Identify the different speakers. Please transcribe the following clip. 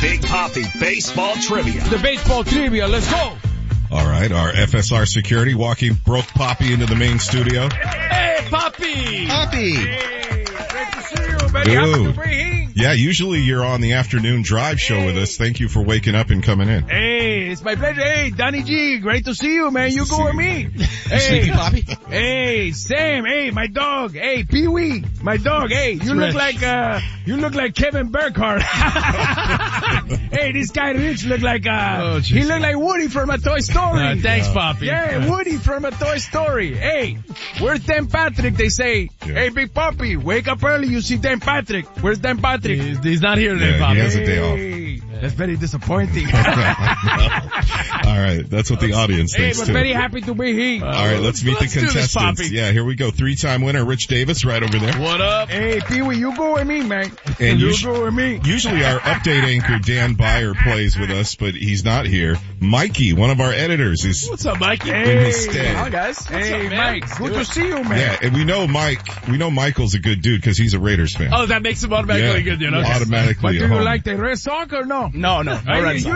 Speaker 1: Big Poppy Baseball Trivia.
Speaker 2: The baseball trivia, let's go.
Speaker 3: All right, our FSR security walking broke Poppy into the main studio.
Speaker 2: Hey, Poppy!
Speaker 3: Poppy!
Speaker 2: Hey, great to see you, buddy. Happy to be here.
Speaker 3: Yeah, usually you're on the afternoon drive show with us. Thank you for waking up and coming in.
Speaker 2: Hey, it's my pleasure. Hey, Donnie G, great to see you, man. You go with me. Hey,
Speaker 3: Sleepy Poppy?
Speaker 2: Hey, Sam. Hey, my dog. Hey, Pee Wee, my dog. Hey, you look like Kevin Burkhardt. Hey, this guy Rich look like he look like Woody from a Toy Story.
Speaker 4: Thanks, Poppy.
Speaker 2: Yeah, Woody from a Toy Story. Hey, where's Dan Patrick? They say, Hey, Big Poppy, wake up early. You see Dan Patrick. Where's Dan Patrick?
Speaker 4: He's not here today, Poppy.
Speaker 3: He has a day off.
Speaker 2: That's very disappointing.
Speaker 3: All right, that's what the audience thinks,
Speaker 2: but
Speaker 3: too.
Speaker 2: very happy to be here.
Speaker 3: All right, let's meet the
Speaker 4: do this,
Speaker 3: contestants.
Speaker 4: Poppy.
Speaker 3: Yeah, here we go. 3-time winner Rich Davis right over there.
Speaker 4: What up?
Speaker 2: Hey, Pee-wee, you go with me, man.
Speaker 3: And
Speaker 2: you go with me.
Speaker 3: Usually our update anchor, Dan Byer, plays with us, but he's not here. Mikey, one of our editors, is
Speaker 4: What's up, Mikey?
Speaker 3: in his stead.
Speaker 4: Hi, guys.
Speaker 2: Hey, Mike, good to see you, man.
Speaker 3: Yeah, and we know Michael's a good dude because he's a Raiders fan.
Speaker 4: Oh, that makes him automatically good, you know?
Speaker 3: Automatically
Speaker 2: But
Speaker 3: a
Speaker 2: do you
Speaker 3: homer.
Speaker 2: like the Red Sox or no?
Speaker 4: No,
Speaker 2: Hey,
Speaker 4: Red Sox.
Speaker 2: you